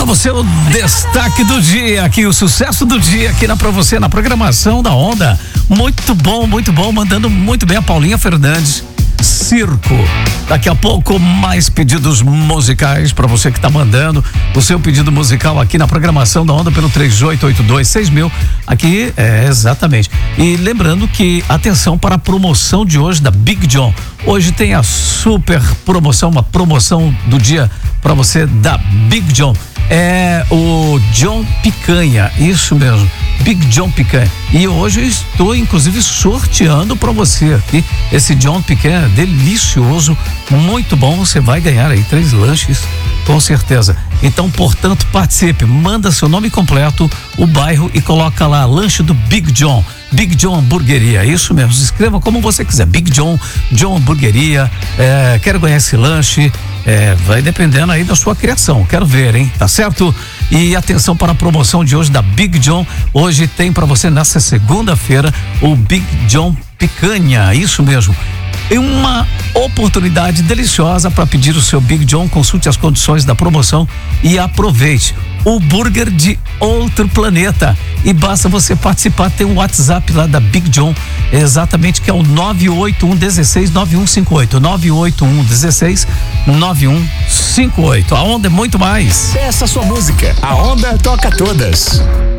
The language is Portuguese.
Pra você o destaque do dia aqui, o sucesso do dia aqui pra você na programação da Onda. Muito bom, mandando muito bem a Paulinha Fernandes. Circo. Daqui a pouco mais pedidos musicais para você que tá mandando o seu pedido musical aqui na programação da Onda pelo 38826000. Aqui exatamente. E lembrando que atenção para a promoção de hoje da Big John. Hoje tem a super promoção, uma promoção do dia para você da Big John. É o John Picanha, isso mesmo, Big John Picanha. E hoje eu estou inclusive sorteando para você aqui esse John Picanha delicioso, muito bom. Você vai ganhar aí 3 lanches com certeza. Então, portanto, participe, manda seu nome completo, o bairro e coloca lá lanche do Big John. Big John Hamburgueria, isso mesmo, se inscreva como você quiser. Big John, John Hamburgueria, quero ganhar esse lanche, vai dependendo aí da sua criação, quero ver, hein, tá certo? E atenção para a promoção de hoje da Big John. Hoje tem para você nessa segunda-feira o Big John Picanha, isso mesmo. É uma oportunidade deliciosa para pedir o seu Big John. Consulte as condições da promoção e aproveite. O burger de outro planeta. E basta você participar, tem um WhatsApp lá da Big John, exatamente, que é o 981169158. 981169158. A Onda é muito mais. Peça sua música. A Onda toca todas.